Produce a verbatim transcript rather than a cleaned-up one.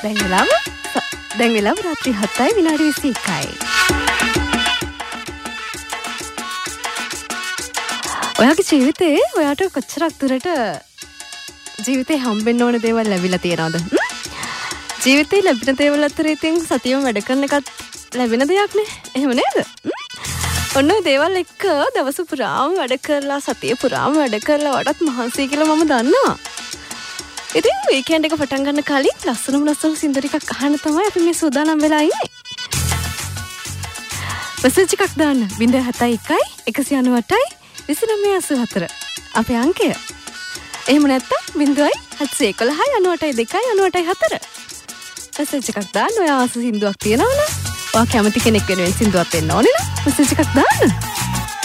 දැන් වෙලාව දැන් වෙලාව රාත්‍රී හතයි විනාඩි විසි එකයි. ඔයාගේ ජීවිතේ ඔයාට කොච්චරක් දුරට ජීවිතේ හම්බෙන්න ඕන දේවල් ලැබිලා තියෙනවද? ජීවිතේ ලැබෙන දේවල් අතර ඉතින් සතියම වැඩ කරන එකත් ලැබෙන දෙයක් නේ. එහෙම නේද? ඔන්න ඔය දේවල් එක්ක දවස පුරාම වැඩ කරලා සතිය පුරාම වැඩ කරලා වඩාත් මහන්සි කියලා මම දන්නවා. ඉතින් වීකෙන්ඩ් එක පටන් ගන්න කලින් ලස්සනම ලස්සන සින්දු ටිකක් අහන්න තමයි අපි මේ සූදානම් වෙලා ඉන්නේ. මෙසේජ් එකක් දාන්න ज़ीरो सात एक एक नौ आठ विसिनमे අසූ හතර අපේ අංකය. එහෙම නැත්නම් ज़ीरो सात एक एक नौ आठ दो नौ आठ හතර. මෙසේජ් එකක් දාන්න ඔයා ආස සින්දුවක් තියෙනවනේ. ඔයා කැමති කෙනෙක් වෙනුවෙන් සින්දුවක් දෙන්න ඕනේ නම් මෙසේජ් එකක් දාන්න.